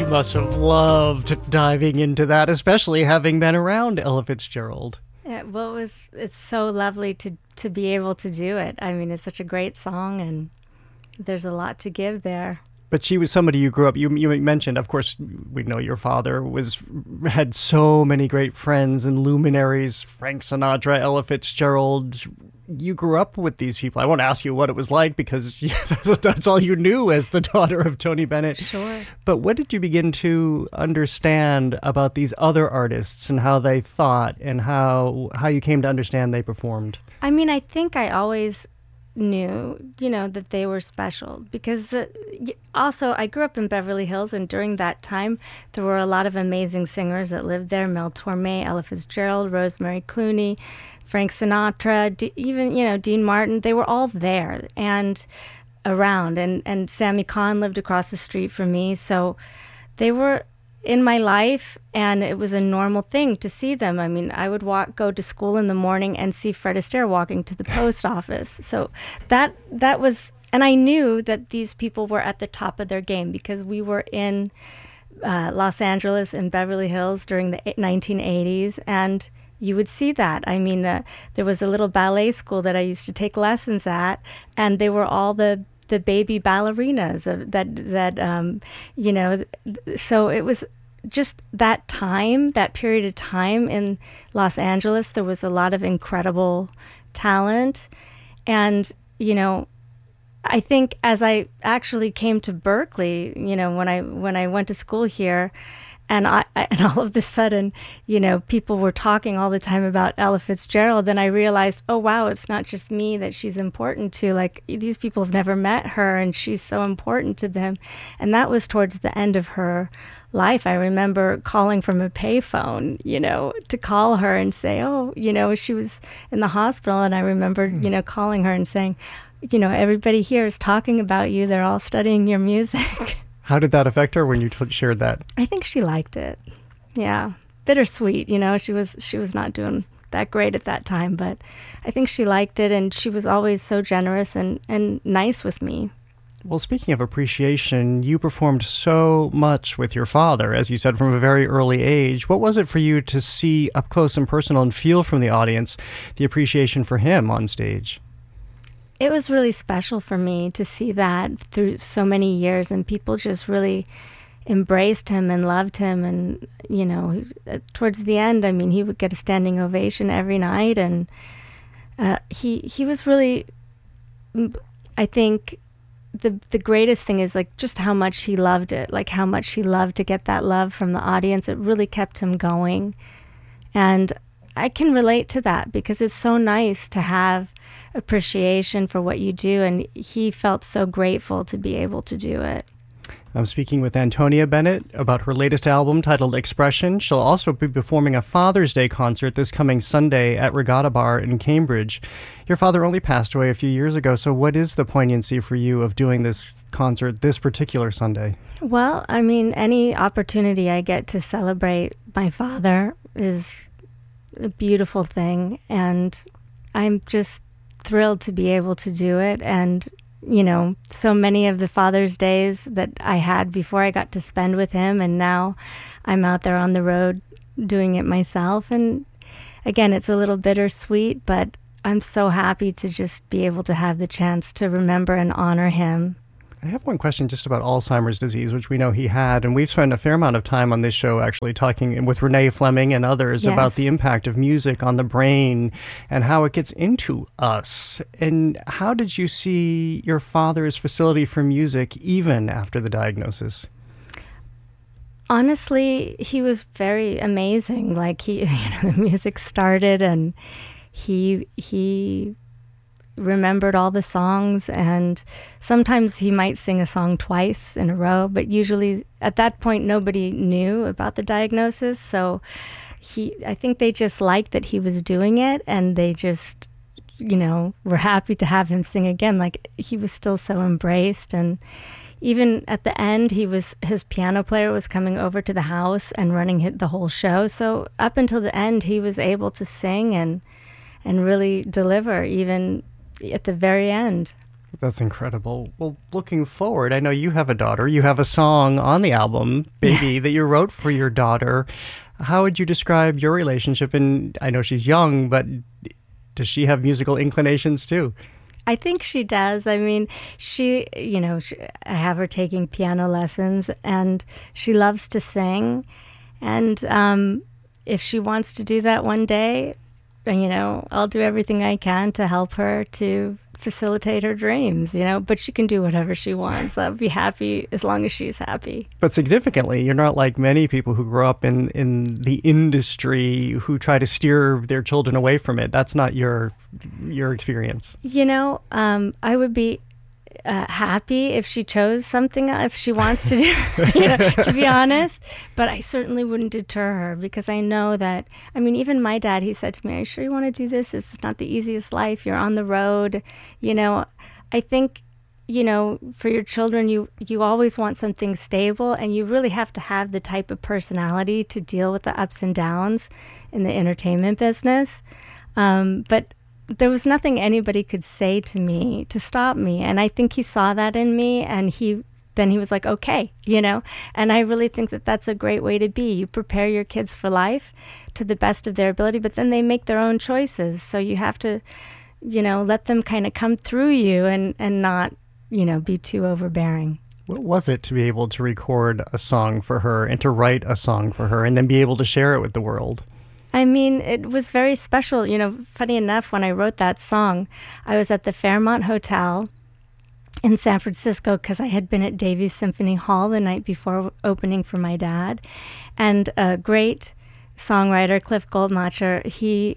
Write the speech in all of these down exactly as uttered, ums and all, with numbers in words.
must have loved diving into that, especially having been around Ella Fitzgerald. Yeah, well, it was, it's so lovely to, to be able to do it. I mean, it's such a great song, and there's a lot to give there. But she was somebody you grew up, you you mentioned, of course, we know your father was had so many great friends and luminaries, Frank Sinatra, Ella Fitzgerald. You grew up with these people. I won't ask you what it was like because that's all you knew as the daughter of Tony Bennett. Sure. But what did you begin to understand about these other artists and how they thought and how how you came to understand they performed? I mean, I think I always knew, you know, that they were special because the, also I grew up in Beverly Hills, and during that time there were a lot of amazing singers that lived there. Mel Torme, Ella Fitzgerald, Rosemary Clooney, Frank Sinatra, D- even, you know, Dean Martin. They were all there and around, and, and Sammy Kahn lived across the street from me. So they were in my life, and it was a normal thing to see them. I mean, I would walk, go to school in the morning and see Fred Astaire walking to the post office. So that that was, and I knew that these people were at the top of their game because we were in uh, Los Angeles and Beverly Hills during the nineteen eighties, and you would see that. I mean, uh, there was a little ballet school that I used to take lessons at, and they were all the the baby ballerinas of that that um, you know. So it was just that time, that period of time in Los Angeles. There was a lot of incredible talent, and you know, I think as I actually came to Berkeley, you know, when I when I went to school here. And I, and all of a sudden, you know, people were talking all the time about Ella Fitzgerald, and I realized, oh wow, it's not just me that she's important to. Like, these people have never met her, and she's so important to them. And that was towards the end of her life. I remember calling from a payphone, you know, to call her and say, oh, you know, she was in the hospital, and I remember, mm. you know, calling her and saying, you know, everybody here is talking about you. They're all studying your music. How did that affect her when you t- shared that? I think she liked it. Yeah. Bittersweet, you know. She was she was not doing that great at that time, but I think she liked it, and she was always so generous and, and nice with me. Well, speaking of appreciation, you performed so much with your father, as you said, from a very early age. What was it for you to see up close and personal and feel from the audience the appreciation for him on stage? It was really special for me to see that through so many years, and people just really embraced him and loved him. And, you know, towards the end, I mean, he would get a standing ovation every night. And uh, he he was really, I think, the the greatest thing is, like, just how much he loved it, like how much he loved to get that love from the audience. It really kept him going. And I can relate to that because it's so nice to have appreciation for what you do, and he felt so grateful to be able to do it. I'm speaking with Antonia Bennett about her latest album titled Expression. She'll also be performing a Father's Day concert this coming Sunday at Regatta Bar in Cambridge. Your father only passed away a few years ago, so what is the poignancy for you of doing this concert this particular Sunday? Well, I mean, any opportunity I get to celebrate my father is a beautiful thing, and I'm just thrilled to be able to do it. And, you know, so many of the Father's Days that I had before I got to spend with him, and now I'm out there on the road doing it myself. And again, it's a little bittersweet, but I'm so happy to just be able to have the chance to remember and honor him. I have one question just about Alzheimer's disease, which we know he had, and we've spent a fair amount of time on this show actually talking with Renee Fleming and others yes. about the impact of music on the brain and how it gets into us. And how did you see your father's facility for music even after the diagnosis? Honestly, he was very amazing. Like, he, you know, the music started, and he he... remembered all the songs, and sometimes he might sing a song twice in a row, but usually at that point nobody knew about the diagnosis, so he I think they just liked that he was doing it, and they just, you know, were happy to have him sing again. Like, he was still so embraced, and even at the end, he was his piano player was coming over to the house and running the whole show, so up until the end he was able to sing and and really deliver even at the very end. That's incredible. Well, looking forward, I know you have a daughter. You have a song on the album, Baby, that you wrote for your daughter. How would you describe your relationship? And I know she's young, but does she have musical inclinations too? I think she does. I mean, she, you know, she, I have her taking piano lessons, and she loves to sing. And um, if she wants to do that one day, you know, I'll do everything I can to help her to facilitate her dreams, you know, but she can do whatever she wants. I'll be happy as long as she's happy. But significantly, you're not like many people who grow up in, in the industry who try to steer their children away from it. That's not your your experience. You know, um, I would be uh, happy if she chose something, if she wants to do, you know, to be honest, but I certainly wouldn't deter her, because I know that, I mean, even my dad, he said to me, "Are you sure you want to do this? It's not the easiest life. You're on the road." You know, I think, you know, for your children, you, you always want something stable, and you really have to have the type of personality to deal with the ups and downs in the entertainment business. Um, but there was nothing anybody could say to me to stop me. And I think he saw that in me, and he then he was like, okay, you know, and I really think that that's a great way to be. You prepare your kids for life to the best of their ability, but then they make their own choices. So you have to, you know, let them kind of come through you, and, and not, you know, be too overbearing. What was it to be able to record a song for her and to write a song for her and then be able to share it with the world? I mean, it was very special. You know, funny enough, when I wrote that song, I was at the Fairmont Hotel in San Francisco, because I had been at Davies Symphony Hall the night before opening for my dad. And a great songwriter, Cliff Goldmacher, he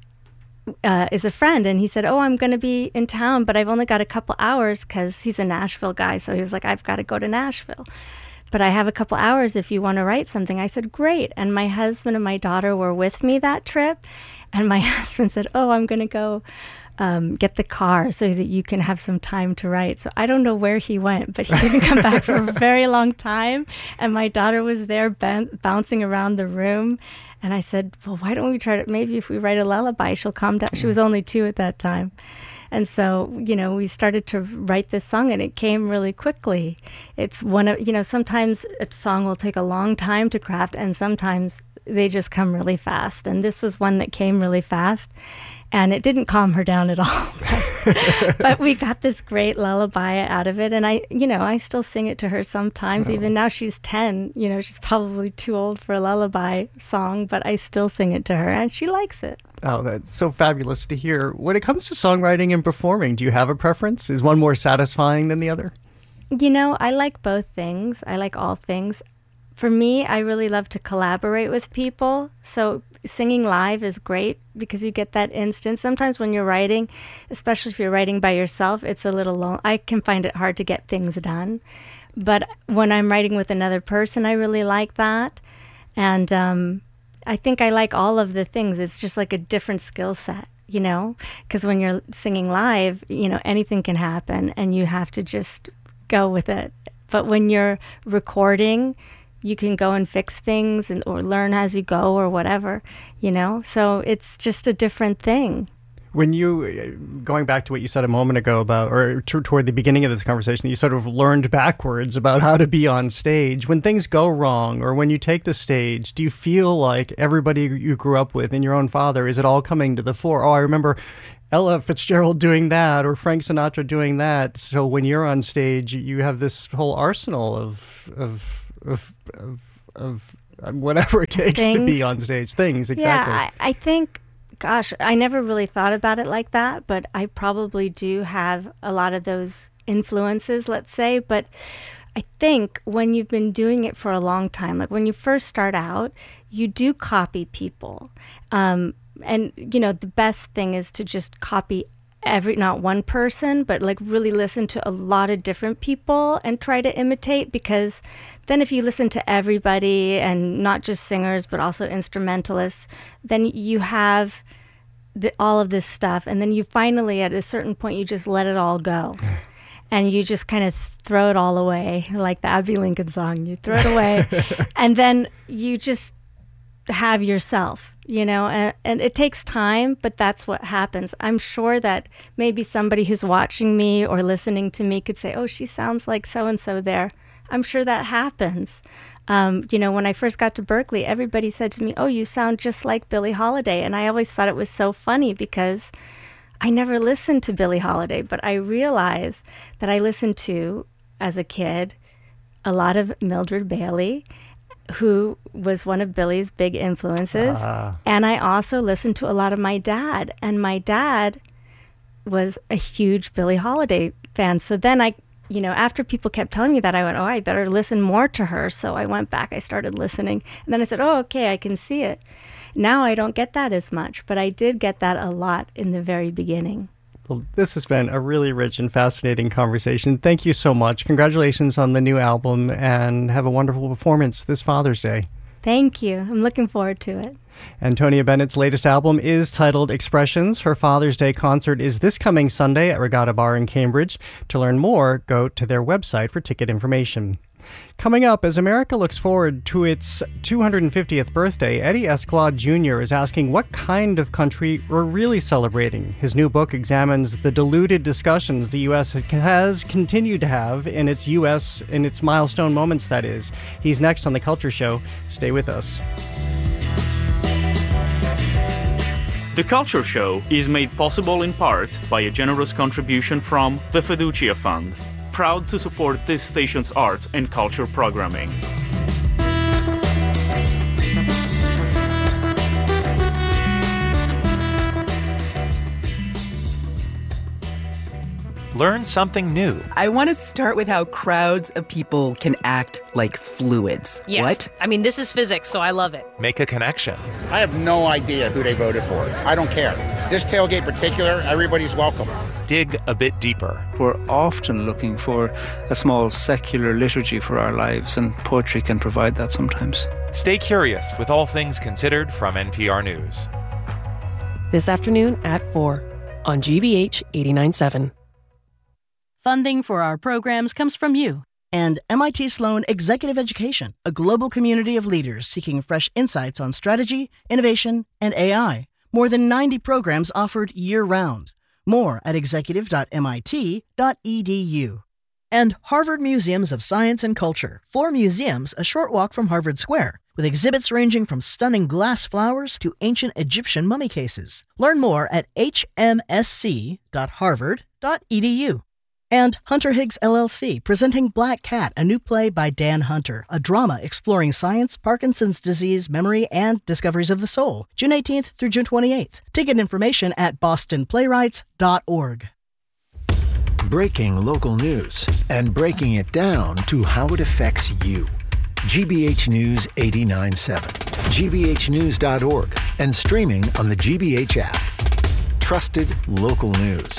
uh, is a friend, and he said, "Oh, I'm going to be in town, but I've only got a couple hours," because he's a Nashville guy. So he was like, "I've got to go to Nashville, but I have a couple hours if you want to write something." I said, "Great." And my husband and my daughter were with me that trip. And my husband said, "Oh, I'm going to go um, get the car so that you can have some time to write." So I don't know where he went, but he didn't come back for a very long time. And my daughter was there b- bouncing around the room. And I said, "Well, why don't we try to, maybe if we write a lullaby, she'll calm down." She was only two at that time. And so, you know, we started to write this song, and it came really quickly. It's one of, you know, sometimes a song will take a long time to craft, and sometimes they just come really fast. And this was one that came really fast, and it didn't calm her down at all. but, but we got this great lullaby out of it. And I, you know, I still sing it to her sometimes. Oh. Even now she's ten, you know, she's probably too old for a lullaby song, but I still sing it to her, and she likes it. Oh, that's so fabulous to hear. When it comes to songwriting and performing, do you have a preference? Is one more satisfying than the other? You know, I like both things. I like all things. For me, I really love to collaborate with people. So singing live is great because you get that instant. Sometimes when you're writing, especially if you're writing by yourself, it's a little long. I can find it hard to get things done. But when I'm writing with another person, I really like that. And um, I think I like all of the things. It's just like a different skill set, you know, because when you're singing live, you know, anything can happen and you have to just go with it. But when you're recording, you can go and fix things and or learn as you go or whatever, you know, so it's just a different thing. When you, going back to what you said a moment ago about, or t- toward the beginning of this conversation, you sort of learned backwards about how to be on stage. When things go wrong, or when you take the stage, do you feel like everybody you grew up with and your own father, is it all coming to the fore? Oh, I remember Ella Fitzgerald doing that, or Frank Sinatra doing that. So when you're on stage, you have this whole arsenal of of of of, of whatever it takes things. to be on stage. Things, exactly. Yeah, I, I think... Gosh, I never really thought about it like that, but I probably do have a lot of those influences, let's say. But I think when you've been doing it for a long time, like when you first start out, you do copy people. Um, and, you know, the best thing is to just copy every, not one person, but like really listen to a lot of different people and try to imitate, because then if you listen to everybody and not just singers, but also instrumentalists, then you have the, all of this stuff. And then you finally, at a certain point, you just let it all go. And you just kind of throw it all away, like the Abbey Lincoln song. You throw it away. And then you just have yourself, you know, and, and it takes time, but that's what happens. I'm sure that maybe somebody who's watching me or listening to me could say, oh, she sounds like so-and-so there. I'm sure that happens. Um, you know, when I first got to Berkeley, everybody said to me, oh, you sound just like Billie Holiday. And I always thought it was so funny because I never listened to Billie Holiday, but I realized that I listened to, as a kid, a lot of Mildred Bailey, who was one of Billie's big influences. Uh. And I also listened to a lot of my dad. And my dad was a huge Billie Holiday fan. So then I, you know, after people kept telling me that, I went, oh, I better listen more to her. So I went back, I started listening. And then I said, oh, okay, I can see it. Now I don't get that as much, but I did get that a lot in the very beginning. Well, this has been a really rich and fascinating conversation. Thank you so much. Congratulations on the new album, and have a wonderful performance this Father's Day. Thank you. I'm looking forward to it. Antonia Bennett's latest album is titled Expressions. Her Father's Day concert is this coming Sunday at Regatta Bar in Cambridge. To learn more, go to their website for ticket information. Coming up, as America looks forward to its two hundred fiftieth birthday, Eddie Escalade Junior is asking what kind of country we're really celebrating. His new book examines the diluted discussions the U S has continued to have in its U S in its milestone moments, that is. He's next on The Culture Show. Stay with us. The Culture Show is made possible in part by a generous contribution from the Fiducia Fund, proud to support this station's arts and culture programming. Learn something new. I want to start with how crowds of people can act like fluids. Yes. What? I mean, this is physics, so I love it. Make a connection. I have no idea who they voted for. I don't care. This tailgate in particular, everybody's welcome. Dig a bit deeper. We're often looking for a small secular liturgy for our lives, and poetry can provide that sometimes. Stay curious with All Things Considered from N P R News. This afternoon at four on G B H eighty-nine point seven. Funding for our programs comes from you. And M I T Sloan Executive Education, a global community of leaders seeking fresh insights on strategy, innovation, and A I. More than ninety programs offered year-round. More at executive dot M I T dot E D U. And Harvard Museums of Science and Culture, four museums a short walk from Harvard Square, with exhibits ranging from stunning glass flowers to ancient Egyptian mummy cases. Learn more at H M S C dot harvard dot E D U. And Hunter Higgs L L C, presenting Black Cat, a new play by Dan Hunter, a drama exploring science, Parkinson's disease, memory, and discoveries of the soul, June eighteenth through June twenty-eighth. Ticket information at boston playwrights dot org. Breaking local news and breaking it down to how it affects you. G B H News eighty-nine point seven, G B H news dot org, and streaming on the G B H app. Trusted local news.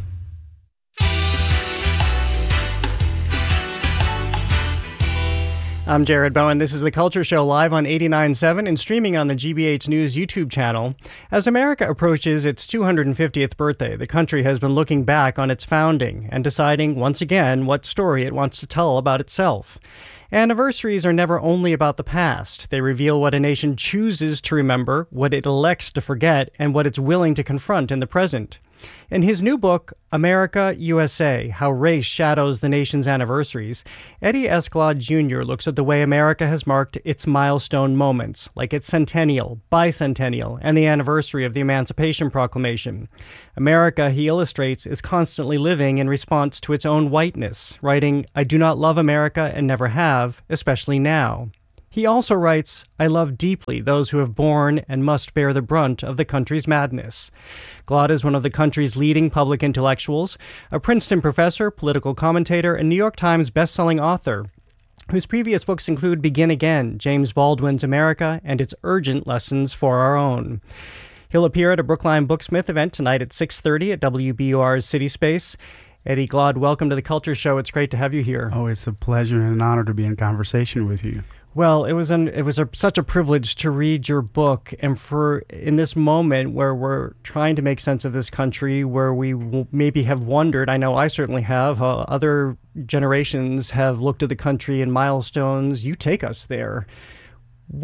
I'm Jared Bowen. This is The Culture Show, live on eighty-nine point seven and streaming on the G B H News YouTube channel. As America approaches its two hundred fiftieth birthday, the country has been looking back on its founding and deciding once again what story it wants to tell about itself. Anniversaries are never only about the past. They reveal what a nation chooses to remember, what it elects to forget, and what it's willing to confront in the present. In his new book, America, U S A, How Race Shadows the Nation's Anniversaries, Eddie Escalade Junior looks at the way America has marked its milestone moments, like its centennial, bicentennial, and the anniversary of the Emancipation Proclamation. America, he illustrates, is constantly living in response to its own whiteness, writing, I do not love America and never have, especially now. He also writes, I love deeply those who have borne and must bear the brunt of the country's madness. Glad is one of the country's leading public intellectuals, a Princeton professor, political commentator, and New York Times bestselling author, whose previous books include Begin Again, James Baldwin's America, and its urgent lessons for our own. He'll appear at a Brookline Booksmith event tonight at six thirty at W B U R's City Space. Eddie Glad, welcome to The Culture Show. It's great to have you here. Oh, it's a pleasure and an honor to be in conversation with you. Well, it was an it was a, such a privilege to read your book, and for in this moment where we're trying to make sense of this country, where we w- maybe have wondered, I know I certainly have, how other generations have looked at the country in milestones. You take us there. What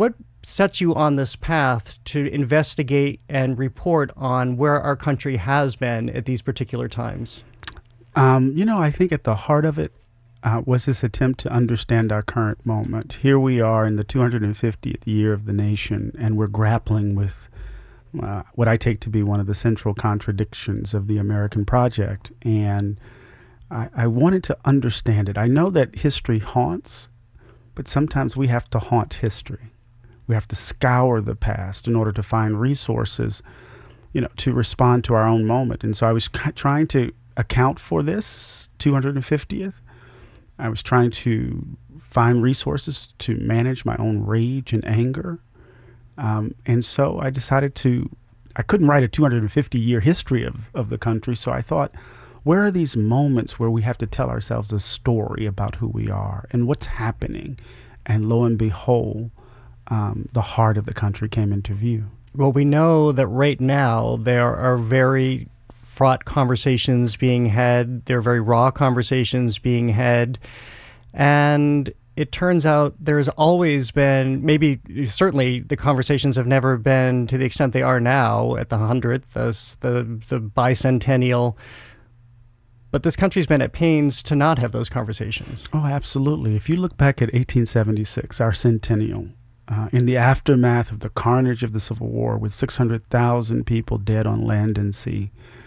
set you on this path to investigate and report on where our country has been at these particular times? Um, you know, I think at the heart of it uh, was this attempt to understand our current moment. Here we are in the two hundred fiftieth year of the nation, and we're grappling with uh, what I take to be one of the central contradictions of the American project. And I, I wanted to understand it. I know that history haunts, but sometimes we have to haunt history. We have to scour the past in order to find resources, you know, to respond to our own moment. And so I was c- trying to account for this two hundred fiftieth. I was trying to find resources to manage my own rage and anger. Um, and so I decided to, I couldn't write a two hundred fifty year history of, of the country. So I thought, where are these moments where we have to tell ourselves a story about who we are and what's happening? And lo and behold, um, the heart of the country came into view. Well, we know that right now there are very fraught conversations being had. There are very raw conversations being had. And it turns out there's always been, maybe certainly the conversations have never been to the extent they are now at the hundredth, the, the, the bicentennial. But this country's been at pains to not have those conversations. Oh, absolutely. If you look back at eighteen seventy-six, our centennial, uh, in the aftermath of the carnage of the Civil War, with six hundred thousand people dead on land and sea,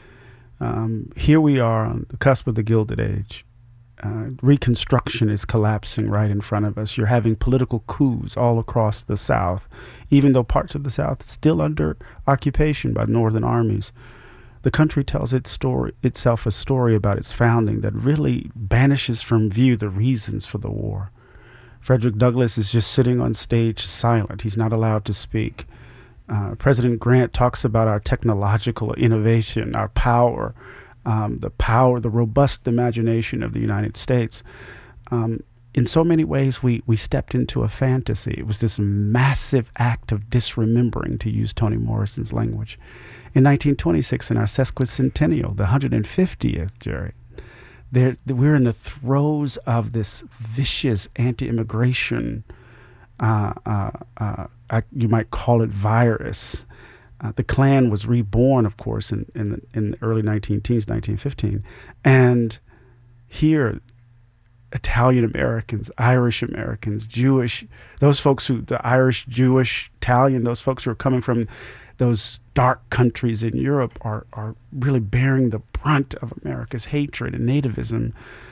um, here we are on the cusp of the Gilded Age. Uh, Reconstruction is collapsing right in front of us. You're having political coups all across the South, even though parts of the South are still under occupation by Northern armies. The country tells its story, itself a story about its founding that really banishes from view the reasons for the war. Frederick Douglass is just sitting on stage silent. He's not allowed to speak. Uh, President Grant talks about our technological innovation, our power, um, the power, the robust imagination of the United States. Um, in so many ways, we, we stepped into a fantasy. It was this massive act of disremembering, to use Toni Morrison's language. In nineteen twenty-six, in our sesquicentennial, the one hundred fiftieth, Jerry, there, we're in the throes of this vicious anti-immigration, uh, uh, uh, you might call it virus. Uh, the Klan was reborn, of course, in, in, the, in the early nineteen teens, nineteen fifteen. And here, Italian Americans, Irish Americans, Jewish, those folks who, the Irish, Jewish, Italian, those folks who are coming from those dark countries in Europe are, are really bearing the brunt of America's hatred and nativism.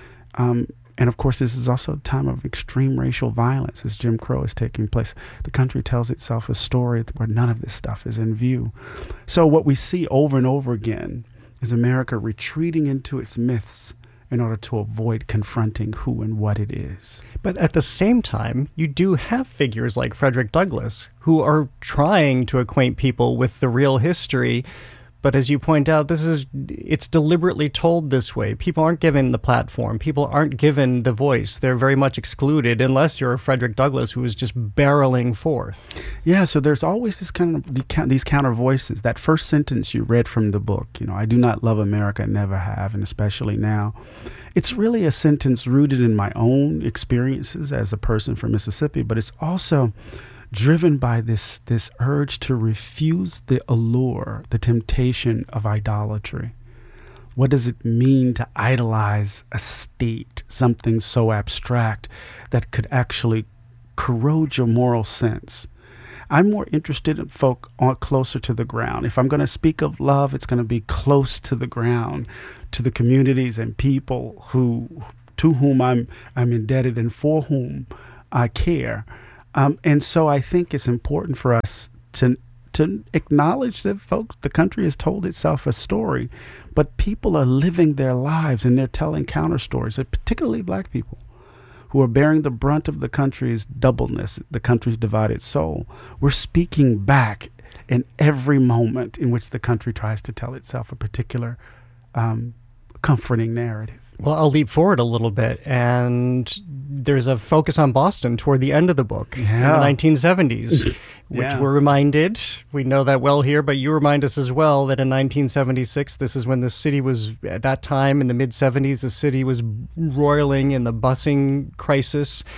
Um, and of course, this is also a time of extreme racial violence as Jim Crow is taking place. The country tells itself a story where none of this stuff is in view. So what we see over and over again is America retreating into its myths in order to avoid confronting who and what it is. But at the same time, you do have figures like Frederick Douglass who are trying to acquaint people with the real history. But as you point out, this is it's deliberately told this way. People aren't given the platform. People aren't given the voice. They're very much excluded unless you're a Frederick Douglass who is just barreling forth. Yeah, so there's always this kind of these counter voices. That first sentence you read from the book, you know, I do not love America, never have, and especially now. It's really a sentence rooted in my own experiences as a person from Mississippi, but it's also driven by this this urge to refuse the allure, the temptation of idolatry. What does it mean to idolize a state, something so abstract that could actually corrode your moral sense? I'm more interested in folk on closer to the ground. If I'm going to speak of love, it's going to be close to the ground, to the communities and people who, to whom I'm I'm indebted and for whom I care. Um, and so I think it's important for us to to acknowledge that, folks, the country has told itself a story, but people are living their lives and they're telling counter stories, particularly black people, who are bearing the brunt of the country's doubleness, the country's divided soul. We're speaking back in every moment in which the country tries to tell itself a particular um, comforting narrative. Well, I'll leap forward a little bit, and there's a focus on Boston toward the end of the book yeah. in the nineteen seventies, which yeah. we're reminded, we know that well here, but you remind us as well that in nineteen seventy-six, this is when the city was, at that time in the mid-seventies, the city was roiling in the busing crisis.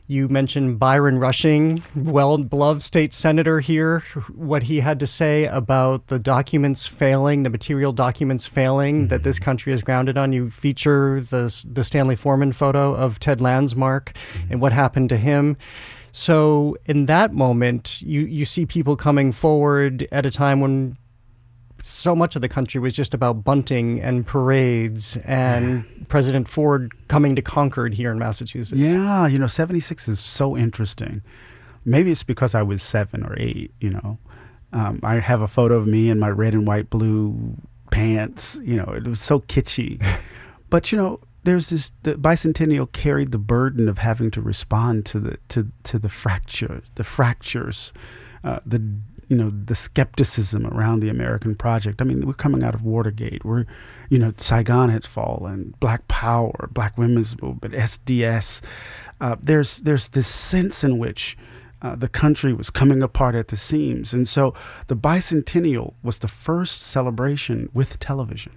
You mentioned Byron Rushing, well-beloved state senator here, what he had to say about the documents failing, the material documents failing mm-hmm. that this country is grounded on. You feature the, the Stanley Foreman photo of Ted Landsmark mm-hmm. and what happened to him. So in that moment, you, you see people coming forward at a time when so much of the country was just about bunting and parades and President Ford coming to Concord here in Massachusetts. Yeah, you know, seventy-six is so interesting. Maybe it's because I was seven or eight, you know. Um, I have a photo of me in my red and white blue pants. You know, it was so kitschy. But, you know, there's this, the bicentennial carried the burden of having to respond to the, to, to the fracture, the fractures, uh, the you know, the skepticism around the American project. I mean, we're coming out of Watergate. We're, you know, Saigon has fallen, Black Power, Black Women's Movement, S D S. Uh, there's there's this sense in which uh, the country was coming apart at the seams. And so the bicentennial was the first celebration with television.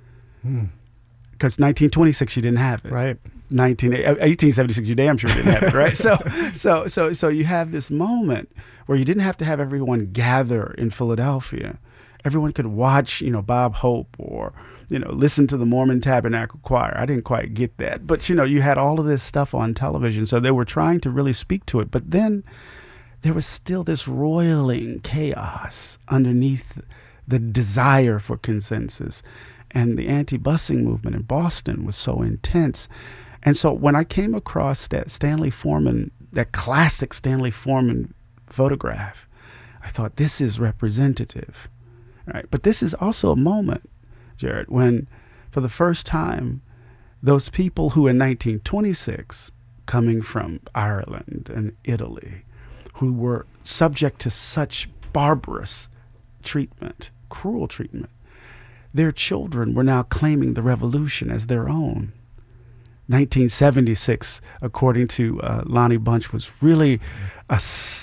Because hmm. nineteen twenty-six, you didn't have it. Right. nineteen, eighteen seventy-six, you damn sure didn't have it, right? so, so, so, so you have this moment where you didn't have to have everyone gather in Philadelphia. Everyone could watch, you know, Bob Hope or, you know, listen to the Mormon Tabernacle Choir. I didn't quite get that. But, you know, you had all of this stuff on television. So they were trying to really speak to it. But then there was still this roiling chaos underneath the desire for consensus. And the anti-busing movement in Boston was so intense. And so when I came across that Stanley Foreman, that classic Stanley Foreman photograph, I thought, this is representative, right? But this is also a moment, Jared, when for the first time, those people who in nineteen twenty-six, coming from Ireland and Italy, who were subject to such barbarous treatment, cruel treatment, their children were now claiming the revolution as their own. nineteen seventy-six, according to uh, Lonnie Bunch, was really a,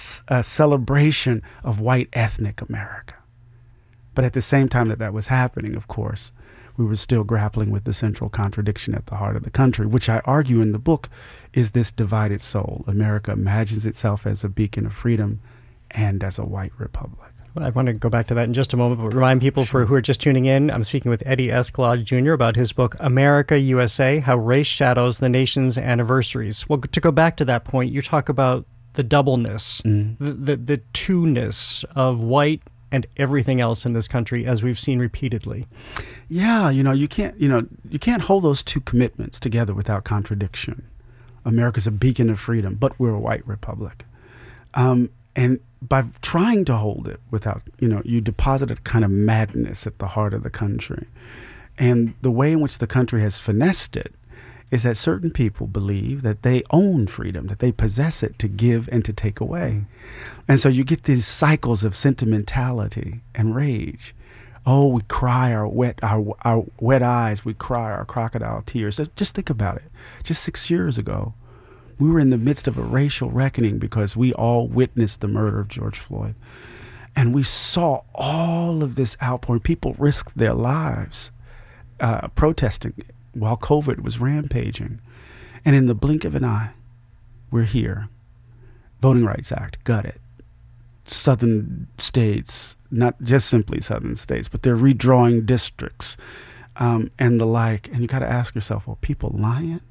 a celebration of white ethnic America. But at the same time that that was happening, of course, we were still grappling with the central contradiction at the heart of the country, which I argue in the book is this divided soul. America imagines itself as a beacon of freedom and as a white republic. I want to go back to that in just a moment, but remind people for who are just tuning in, I'm speaking with Eddie Escalade Junior about his book, America, U S A, How Race Shadows the Nation's Anniversaries. Well, to go back to that point, you talk about the doubleness, mm. the, the, the two-ness of white and everything else in this country, as we've seen repeatedly. Yeah, you know, you can't, you know, you can't hold those two commitments together without contradiction. America's a beacon of freedom, but we're a white republic. Um, and by trying to hold it without, you know, you deposit a kind of madness at the heart of the country. And the way in which the country has finessed it is that certain people believe that they own freedom, that they possess it to give and to take away. And so you get these cycles of sentimentality and rage. Oh, we cry our wet, our, our wet eyes, we cry our crocodile tears. Just think about it. Just six years ago, we were in the midst of a racial reckoning because we all witnessed the murder of George Floyd. And we saw all of this outpouring. People risked their lives uh, protesting while COVID was rampaging. And in the blink of an eye, we're here. Voting Rights Act, got it. Southern states, not just simply southern states, but they're redrawing districts um, and the like. And you got to ask yourself, well, people lying?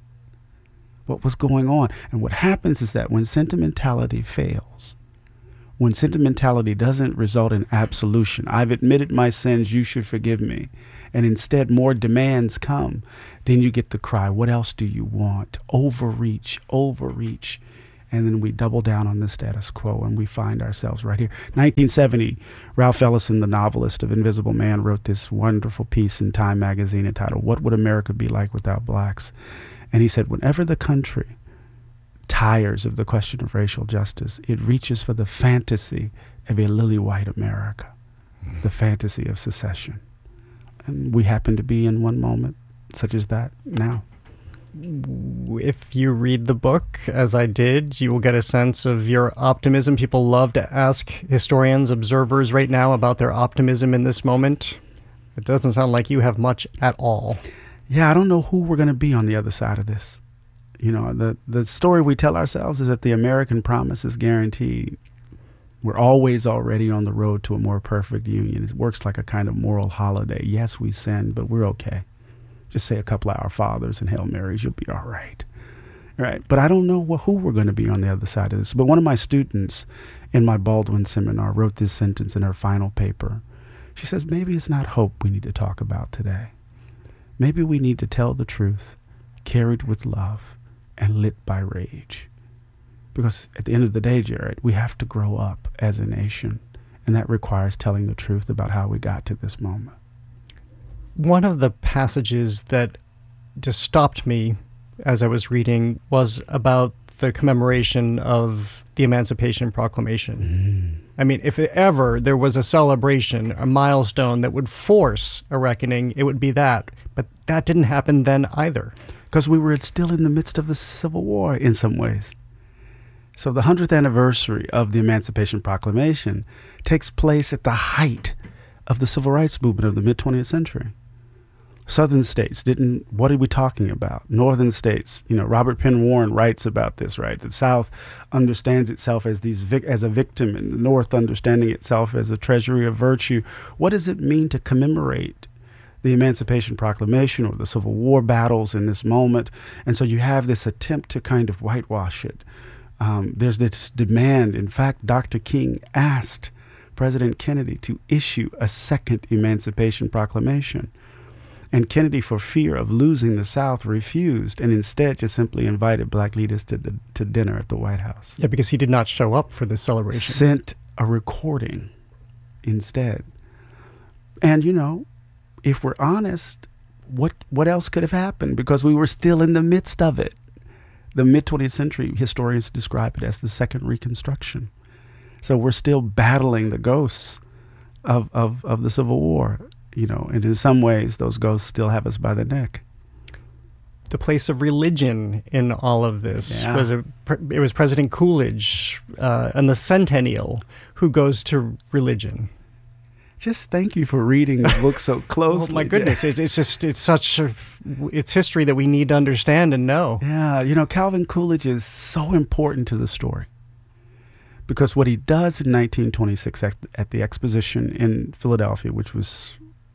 What was going on? And what happens is that when sentimentality fails, when sentimentality doesn't result in absolution, I've admitted my sins, you should forgive me, and instead more demands come, then you get the cry, what else do you want? Overreach, overreach. And then we double down on the status quo and we find ourselves right here. nineteen seventy, Ralph Ellison, the novelist of Invisible Man, wrote this wonderful piece in Time magazine entitled, What Would America Be Like Without Blacks? And he said, whenever the country tires of the question of racial justice, it reaches for the fantasy of a lily white America, mm. the fantasy of secession. And we happen to be in one moment such as that now. If you read the book, as I did, you will get a sense of your optimism. People love to ask historians, observers right now about their optimism in this moment. It doesn't sound like you have much at all. Yeah, I don't know who we're going to be on the other side of this. You know, the, the story we tell ourselves is that the American promise is guaranteed. We're always already on the road to a more perfect union. It works like a kind of moral holiday. Yes, we sin, but we're okay. Just say a couple of Our Fathers and Hail Marys, you'll be all right. Right. But I don't know wh- who we're going to be on the other side of this. But one of my students in my Baldwin seminar wrote this sentence in her final paper. She says, maybe it's not hope we need to talk about today. Maybe we need to tell the truth, carried with love and lit by rage. Because at the end of the day, Jared, we have to grow up as a nation, and that requires telling the truth about how we got to this moment. One of the passages that just stopped me as I was reading was about the commemoration of the Emancipation Proclamation. Mm. I mean, if ever there was a celebration, a milestone that would force a reckoning, it would be that. But that didn't happen then either. Because we were still in the midst of the Civil War in some ways. So the hundredth anniversary of the Emancipation Proclamation takes place at the height of the civil rights movement of the mid-twentieth century. Southern states didn't, what are we talking about? Northern states, you know, Robert Penn Warren writes about this, right? The South understands itself as these vic- as a victim, and the North understanding itself as a treasury of virtue. What does it mean to commemorate the Emancipation Proclamation or the Civil War battles in this moment? And so you have this attempt to kind of whitewash it. Um, there's this demand. In fact, Doctor King asked President Kennedy to issue a second Emancipation Proclamation. And Kennedy, for fear of losing the South, refused and instead just simply invited black leaders to the, to dinner at the White House. Yeah, because he did not show up for this celebration. Sent a recording instead. And, you know, if we're honest, what what else could have happened? Because we were still in the midst of it. The mid-twentieth century historians describe it as the Second Reconstruction. So we're still battling the ghosts of, of, of the Civil War. You know, and in some ways, those ghosts still have us by the neck. The place of religion in all of this yeah. was a, it was President Coolidge uh, and the Centennial who goes to religion. Just thank you for reading the book so closely. Oh my goodness, it's, it's just it's such a, it's history that we need to understand and know. Yeah, you know, Calvin Coolidge is so important to the story. Because what he does in nineteen twenty-six at, at the exposition in Philadelphia, which was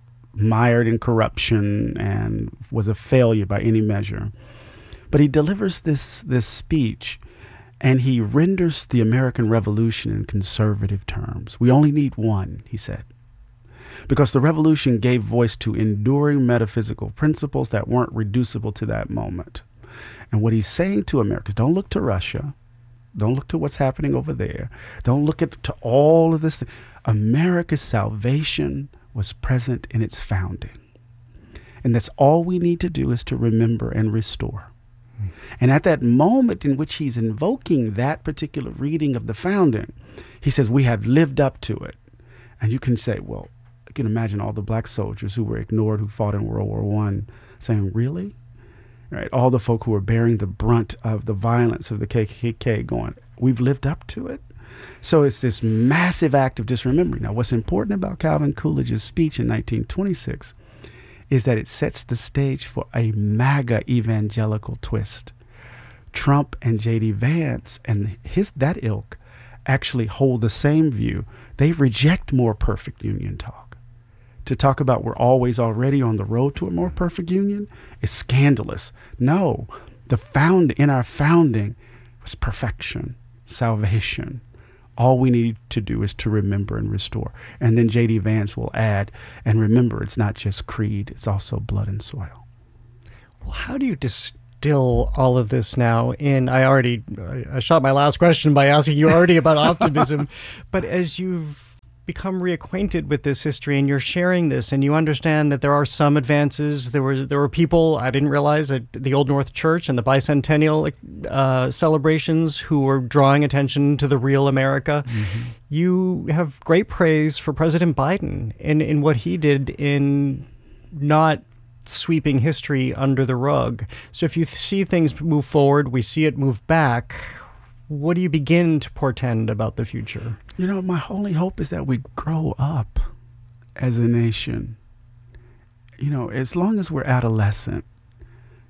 mired in corruption and was a failure by any measure. But he delivers this this speech, and he renders the American Revolution in conservative terms. We only need one, he said, because the revolution gave voice to enduring metaphysical principles that weren't reducible to that moment. And what he's saying to Americans, don't look to Russia. Don't look to what's happening over there. Don't look at to all of this. Th- America's salvation was present in its founding. And that's all we need to do is to remember and restore. Mm. And at that moment in which he's invoking that particular reading of the founding, he says, we have lived up to it. And you can say, well, I can imagine all the black soldiers who were ignored, who fought in World War One, saying, really? Right? All the folk who were bearing the brunt of the violence of the K K K going, we've lived up to it? So it's this massive act of disremembering. Now, what's important about Calvin Coolidge's speech in nineteen twenty-six is that it sets the stage for a MAGA evangelical twist. Trump and J D Vance and his that ilk actually hold the same view. They reject more perfect union talk. To talk about we're always already on the road to a more perfect union is scandalous. No, the found in our founding was perfection, salvation. All we need to do is to remember and restore. And then J D Vance will add, and remember, it's not just creed, it's also blood and soil. Well, how do you distill all of this now in, I already, I shot my last question by asking you already about optimism, but as you've become reacquainted with this history and you're sharing this and you understand that there are some advances, there were there were people, I didn't realize, at the Old North Church and the bicentennial uh, celebrations who were drawing attention to the real America. Mm-hmm. You have great praise for President Biden in, in what he did in not sweeping history under the rug. So if you th- see things move forward, we see it move back, what do you begin to portend about the future? You know, my only hope is that we grow up as a nation. You know, as long as we're adolescent,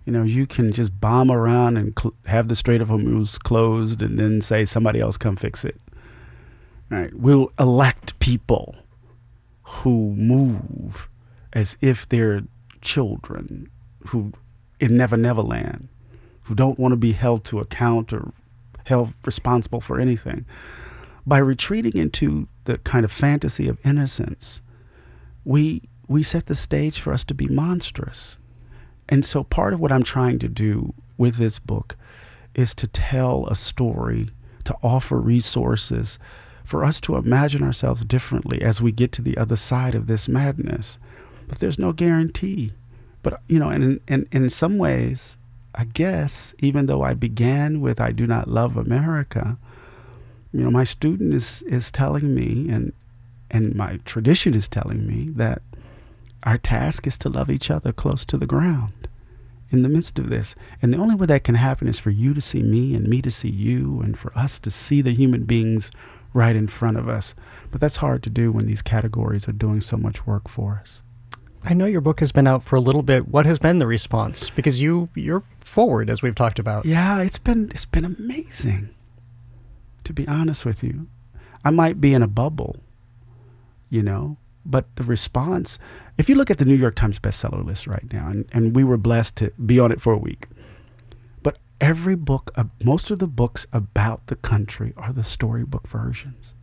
You know, you can just bomb around and cl- have the Strait of Hormuz closed and then say somebody else come fix it. All right. We'll elect people who move as if they're children who in Never Never Land, who don't want to be held to account or held responsible for anything. By retreating into the kind of fantasy of innocence, we we set the stage for us to be monstrous. And so part of what I'm trying to do with this book is to tell a story, to offer resources for us to imagine ourselves differently as we get to the other side of this madness. But there's no guarantee. But, you know, and, and, and in some ways, I guess, even though I began with I do not love America, you know, my student is, is telling me, and and my tradition is telling me, that our task is to love each other close to the ground in the midst of this. And the only way that can happen is for you to see me and me to see you, and for us to see the human beings right in front of us. But that's hard to do when these categories are doing so much work for us. I know your book has been out for a little bit. What has been the response? Because you, you're forward, as we've talked about. Yeah, it's been it's been amazing, to be honest with you. I might be in a bubble, you know, but the response, if you look at the New York Times bestseller list right now, and, and we were blessed to be on it for a week, but every book, uh, most of the books about the country are the storybook versions.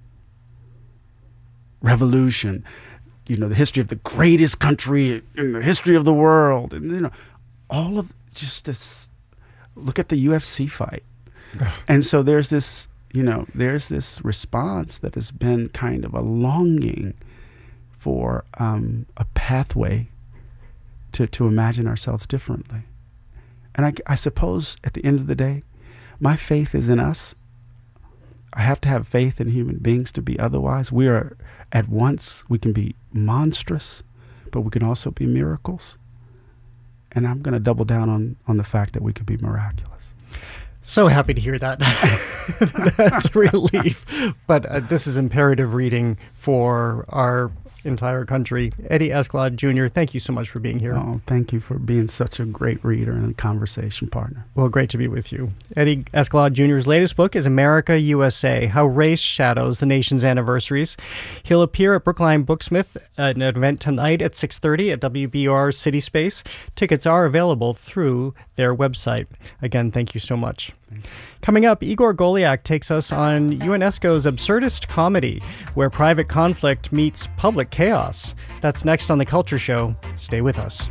Revolution, you know, the history of the greatest country in the history of the world, and, you know, all of just this, look at the U F C fight. And so there's this, you know, there's this response that has been kind of a longing for um, a pathway to, to imagine ourselves differently. And I, I suppose at the end of the day, my faith is in us. I have to have faith in human beings to be otherwise. We are at once, we can be monstrous, but we can also be miracles. And I'm going to double down on, on the fact that we could be miraculous. So happy to hear that. That's a relief. But uh, this is imperative reading for our entire country. Eddie Escalade Junior, thank you so much for being here. Oh, thank you for being such a great reader and a conversation partner. Well, great to be with you. Eddie Escalade Junior's latest book is America, U S A, How Race Shadows the Nation's Anniversaries. He'll appear at Brookline Booksmith at an event tonight at six thirty at W B U R City Space. Tickets are available through their website. Again, thank you so much. Coming up, Igor Goliak takes us on UNESCO's absurdist comedy, where private conflict meets public chaos. That's next on The Culture Show. Stay with us.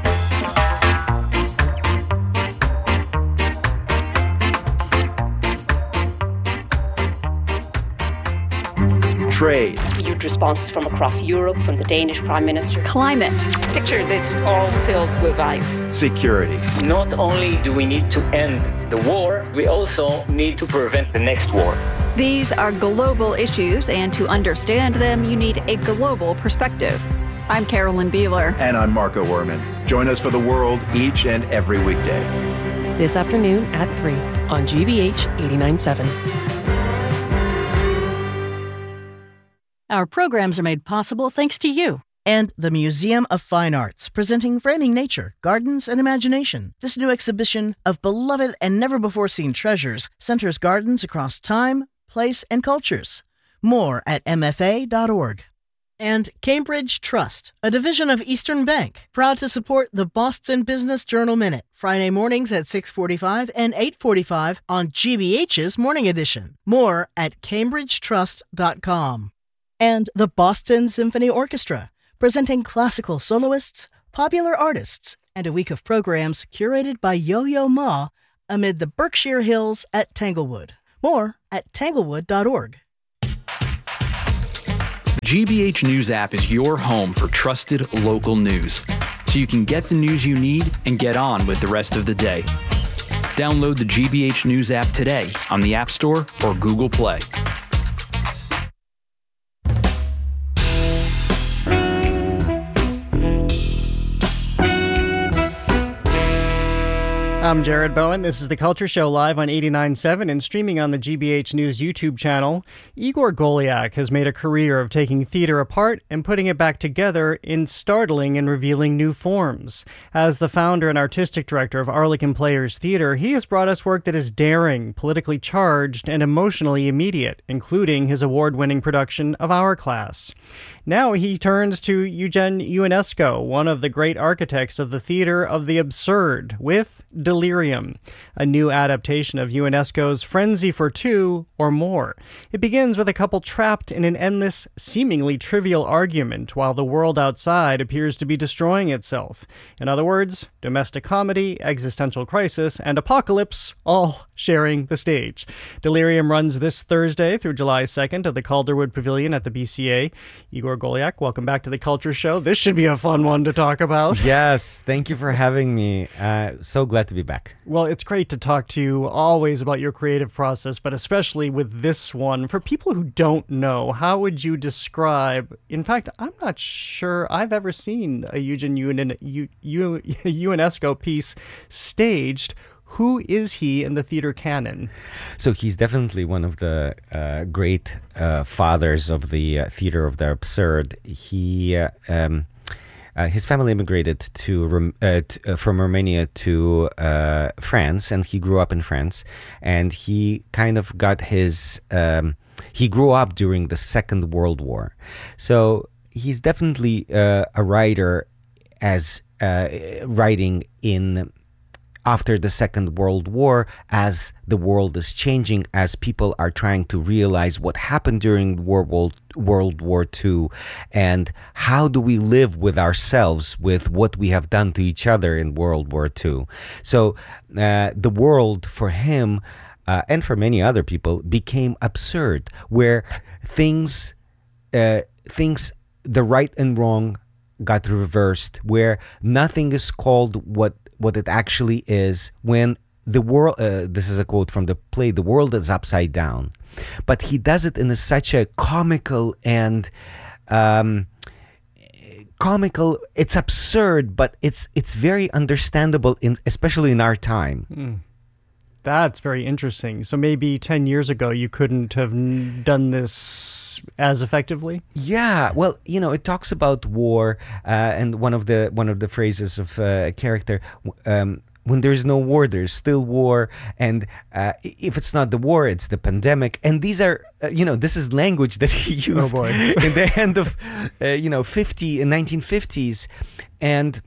Trade. Huge responses from across Europe, from the Danish Prime Minister. Climate. Picture this all filled with ice. Security. Not only do we need to end the war, we also need to prevent the next war. These are global issues, and to understand them, you need a global perspective. I'm Carolyn Beeler. And I'm Marco Werman. Join us for The World each and every weekday. This afternoon at three on G B H eighty-nine point seven. Our programs are made possible thanks to you. And the Museum of Fine Arts, presenting Framing Nature, Gardens, and Imagination. This new exhibition of beloved and never-before-seen treasures centers gardens across time, place, and cultures. More at M F A dot org. And Cambridge Trust, a division of Eastern Bank, proud to support the Boston Business Journal Minute, Friday mornings at six forty-five and eight forty-five on G B H's Morning Edition. More at cambridge trust dot com. And the Boston Symphony Orchestra, presenting classical soloists, popular artists, and a week of programs curated by Yo-Yo Ma amid the Berkshire Hills at Tanglewood. More at tanglewood dot org. G B H News app is your home for trusted local news, so you can get the news you need and get on with the rest of the day. Download the G B H News app today on the App Store or Google Play. I'm Jared Bowen. This is The Culture Show live on eighty-nine point seven and streaming on the G B H News YouTube channel. Igor Goliak has made a career of taking theater apart and putting it back together in startling and revealing new forms. As the founder and artistic director of Arlequin Players Theater, he has brought us work that is daring, politically charged, and emotionally immediate, including his award-winning production of Our Class. Now he turns to Eugen Ionesco, one of the great architects of the theater of the absurd, with Delirium, a new adaptation of Ionesco's Frenzy for Two or More. It begins with a couple trapped in an endless, seemingly trivial argument while the world outside appears to be destroying itself. In other words, domestic comedy, existential crisis, and apocalypse all sharing the stage. Delirium runs this Thursday through July second at the Calderwood Pavilion at the B C A. Igor Goliak, welcome back to The Culture Show. This should be a fun one to talk about. Yes, thank you for having me. Uh, so glad to be back. Well, it's great to talk to you always about your creative process, but especially with this one. For people who don't know, how would you describe... In fact, I'm not sure I've ever seen a Eugen Ionesco piece staged. Who is he in the theater canon? So he's definitely one of the uh, great uh, fathers of the uh, theater of the absurd. He, uh, um, uh, his family immigrated to, uh, to uh, from Romania to uh, France, and he grew up in France. And he kind of got his. Um, he grew up during the Second World War, so he's definitely uh, a writer, as uh, writing in. After the Second World War, as the world is changing, as people are trying to realize what happened during World, World War Two, and how do we live with ourselves, with what we have done to each other in World War Two. So uh, the world for him, uh, and for many other people, became absurd, where things, uh, things, the right and wrong got reversed, where nothing is called what what it actually is, when the world, uh, this is a quote from the play, the world is upside down. But he does it in a, such a comical and um, comical, it's absurd, but it's it's very understandable, in especially in our time. Mm. That's very interesting. So maybe ten years ago you couldn't have n- done this as effectively? Yeah, well, you know, it talks about war, uh, and one of the one of the phrases of uh, a character, um, when there's no war, there's still war, and uh, if it's not the war, it's the pandemic. And these are, uh, you know, this is language that he used oh boy. in the end of, uh, you know, fifty in nineteen fifties, and.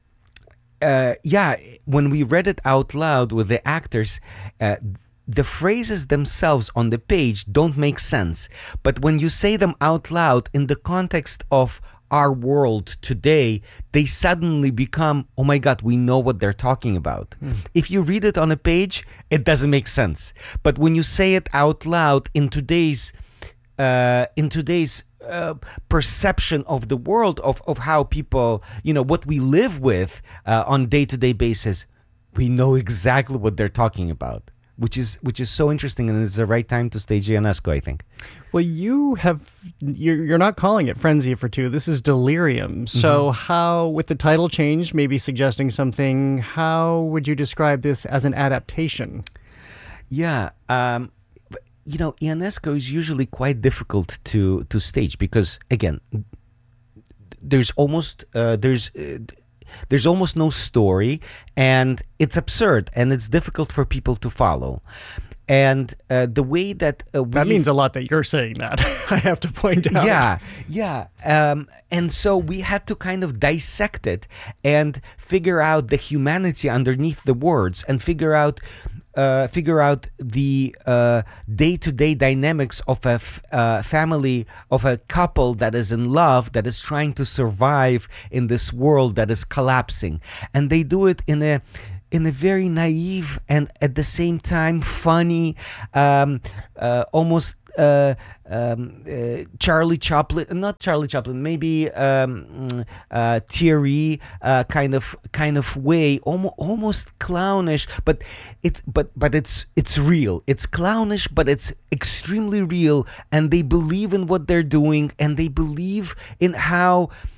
Uh, yeah, when we read it out loud with the actors, uh, the phrases themselves on the page don't make sense. But when you say them out loud in the context of our world today, they suddenly become, oh my God, we know what they're talking about. Mm. If you read it on a page, it doesn't make sense. But when you say it out loud in today's, uh, in today's Uh, perception of the world, of, of how people, you know, what we live with uh, on day-to-day basis, we know exactly what they're talking about, which is which is so interesting, and it's the right time to stage Ionesco, I think. Well, you have, you're, you're not calling it Frenzy for Two. This is Delirium. So mm-hmm. how, with the title change, maybe suggesting something, how would you describe this as an adaptation? Yeah, um, you know, Ionesco is usually quite difficult to, to stage because, again, there's almost uh, there's uh, there's almost no story, and it's absurd, and it's difficult for people to follow. And uh, the way that uh, we that means a lot that you're saying that, I have to point out. Yeah, yeah. Um, and so we had to kind of dissect it and figure out the humanity underneath the words, and figure out. Uh, figure out the uh, day-to-day dynamics of a f- uh, family, of a couple that is in love, that is trying to survive in this world that is collapsing. And they do it in a in a very naive and at the same time funny, um, uh, almost uh, um, uh, Charlie Chaplin, not Charlie Chaplin, maybe um, uh, teary uh, kind of kind of way, almost almost clownish, but it but but it's it's real. It's clownish, but it's extremely real, and they believe in what they're doing, and they believe in how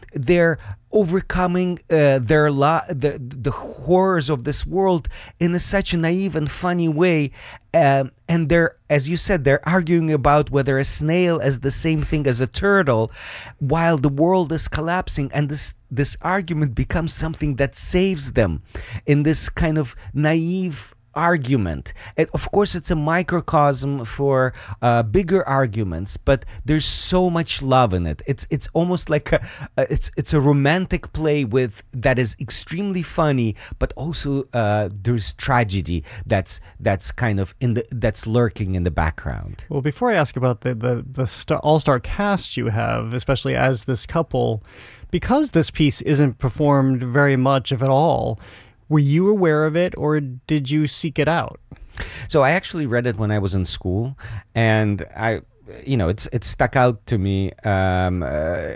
they're overcoming uh, their la- the the horrors of this world in a, such a naive and funny way, um, and they're, as you said, they're arguing about whether a snail is the same thing as a turtle, while the world is collapsing, and this this argument becomes something that saves them in this kind of naive argument. It, of course, it's a microcosm for uh, bigger arguments, but there's so much love in it. It's it's almost like a, a it's it's a romantic play with that is extremely funny, but also uh, there's tragedy that's that's kind of in the that's lurking in the background. Well, before I ask about the the, the star, all-star cast you have, especially as this couple, because this piece isn't performed very much, if at all, were you aware of it, or did you seek it out? So I actually read it when I was in school, and I, you know, it's it stuck out to me. Um, uh,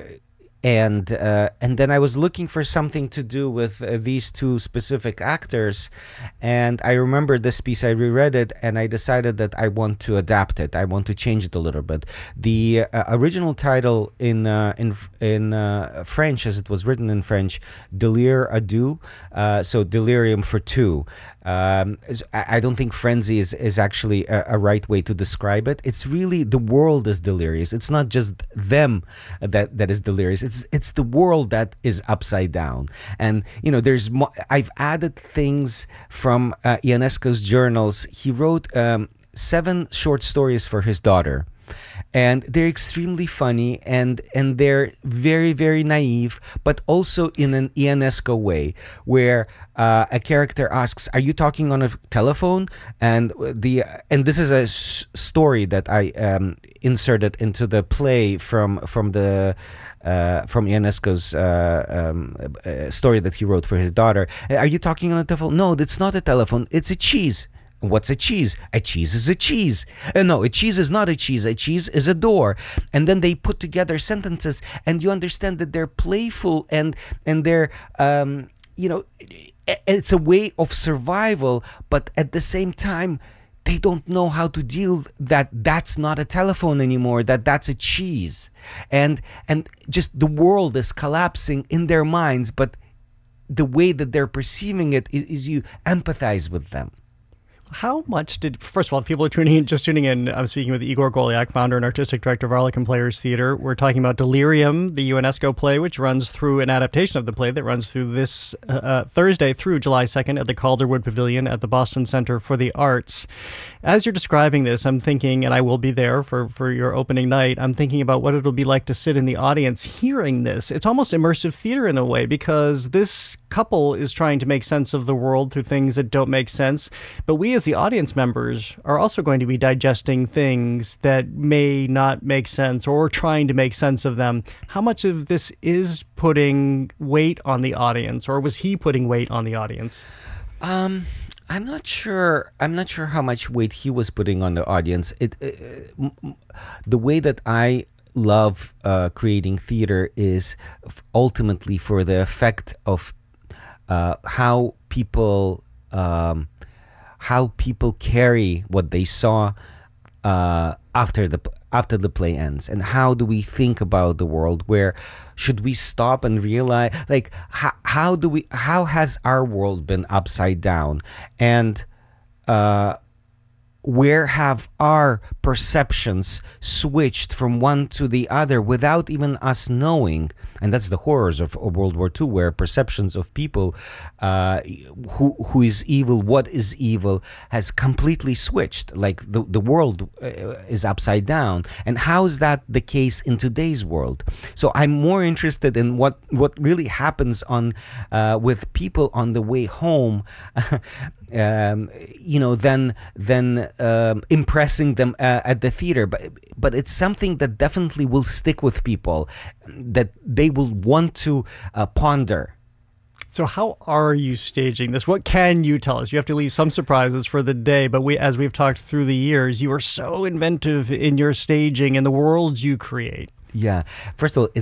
and uh, and then I was looking for something to do with uh, these two specific actors, and I remember this piece. I reread it, and I decided that I want to adapt it. I want to change it a little bit. The uh, original title in uh, in in uh, French, as it was written in French, Délire à deux, uh, so delirium for two. Um, I don't think frenzy is, is actually a, a right way to describe it. It's really the world is delirious. It's not just them that, that is delirious. It's it's the world that is upside down. And you know, there's mo- I've added things from uh, Ionesco's journals. He wrote um, seven short stories for his daughter. And they're extremely funny, and and they're very, very naive, but also in an Ionesco way, where uh, a character asks, "Are you talking on a telephone?" And the and this is a sh- story that I um, inserted into the play from from the uh, from Ionesco's uh, um, uh, story that he wrote for his daughter. "Are you talking on a telephone?" "No, it's not a telephone. It's a cheese." "What's a cheese?" "A cheese is a cheese." Uh, no, a cheese is not a cheese. A cheese is a door. And then they put together sentences, and you understand that they're playful and and they're um, you know, it's a way of survival, but at the same time, they don't know how to deal that that's not a telephone anymore, that that's a cheese, and and just the world is collapsing in their minds, but the way that they're perceiving it is, is you empathize with them. How much did, first of all, if people are tuning in, just tuning in, I'm speaking with Igor Goliak, founder and artistic director of Arlequin Players Theater. We're talking about Delirium, the Ionesco play, which runs through an adaptation of the play that runs through this uh, Thursday through July second at the Calderwood Pavilion at the Boston Center for the Arts. As you're describing this, I'm thinking, and I will be there for, for your opening night, I'm thinking about what it'll be like to sit in the audience hearing this. It's almost immersive theater in a way, because this couple is trying to make sense of the world through things that don't make sense, but we as the audience members are also going to be digesting things that may not make sense, or trying to make sense of them. How much of this is putting weight on the audience, or was he putting weight on the audience? Um, I'm not sure. I'm not sure how much weight he was putting on the audience. It, uh, the way that I love uh, creating theater is ultimately for the effect of uh, how people. Um, how people carry what they saw uh, after the after the play ends, and how do we think about the world? Where should we stop and realize, like, how, how do we how has our world been upside down, and uh, where have our perceptions switched from one to the other without even us knowing? And that's the horrors of, of World War Two, where perceptions of people, uh, who who is evil, what is evil, has completely switched. Like the, the world uh, is upside down. And how is that the case in today's world? So I'm more interested in what, what really happens on uh, with people on the way home, um, you know, than, than um, impressing them uh, at the theater. But, but it's something that definitely will stick with people, that they will want to uh, ponder. So how are you staging this? What can you tell us? You have to leave some surprises for the day, but we, as we've talked through the years, you are so inventive in your staging and the worlds you create. Yeah. First of all,